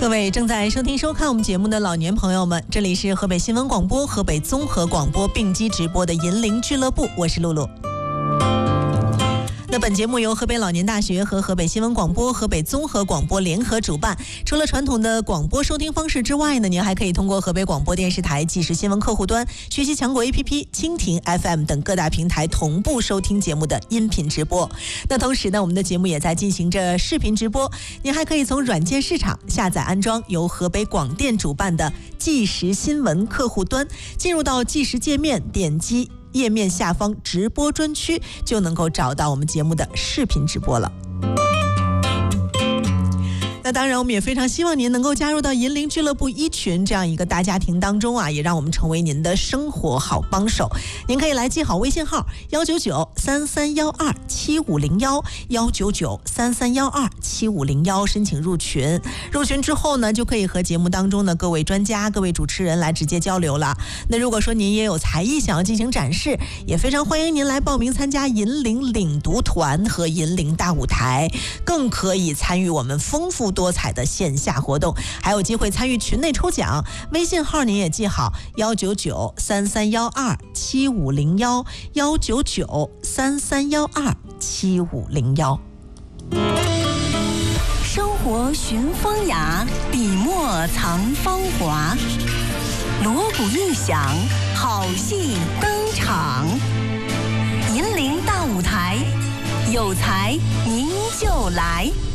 各位正在收听收看我们节目的老年朋友们，这里是河北新闻广播、河北综合广播并机直播的银铃俱乐部，我是露露。那本节目由河北老年大学和河北新闻广播、河北综合广播联合主办。除了传统的广播收听方式之外呢，您还可以通过河北广播电视台即时新闻客户端、学习强国 APP、蜻蜓 FM 等各大平台同步收听节目的音频直播。那同时呢，我们的节目也在进行着视频直播，您还可以从软件市场下载安装由河北广电主办的即时新闻客户端，进入到即时界面，点击页面下方直播专区，就能够找到我们节目的视频直播了。那当然我们也非常希望您能够加入到银铃俱乐部1群这样一个大家庭当中啊，也让我们成为您的生活好帮手。您可以来记好微信号199-3312-7501，199-3312-7501，申请入群。入群之后呢，就可以和节目当中的各位专家、各位主持人来直接交流了。那如果说您也有才艺想要进行展示，也非常欢迎您来报名参加银铃领读团和银铃大舞台，更可以参与我们丰富多彩的线下活动，还有机会参与群内抽奖。微信号您也记好，199-3312-7501，199-3312-7501。 生活寻风雅，笔墨藏芳华。锣鼓一响，好戏登场。银铃大舞台，有才您就来。